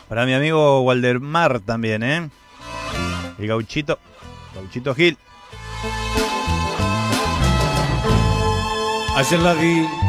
Para mi amigo Waldemar también, ¿eh? El Gauchito Gil. Ayer la vi